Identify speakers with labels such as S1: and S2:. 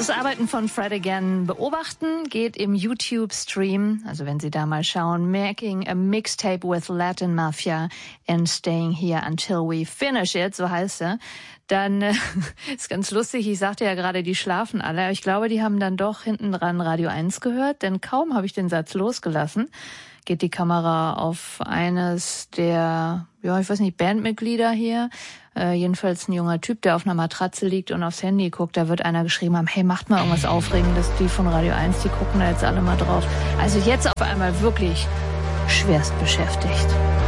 S1: Das Arbeiten von Fred Again beobachten geht im YouTube-Stream, also wenn Sie da mal schauen, Making a Mixtape with Latin Mafia and Staying Here Until We Finish It, so heißt er. Dann ist ganz lustig, ich sagte ja gerade, die schlafen alle, aber ich glaube, die haben dann doch hinten dran Radio 1 gehört, denn kaum habe ich den Satz losgelassen, geht die Kamera auf eines der, ja, ich weiß nicht, Bandmitglieder hier, jedenfalls ein junger Typ, der auf einer Matratze liegt und aufs Handy guckt. Da wird einer geschrieben haben, hey, macht mal irgendwas Aufregendes. Die von Radio 1, die gucken da jetzt alle mal drauf. Also jetzt auf einmal wirklich schwerst beschäftigt.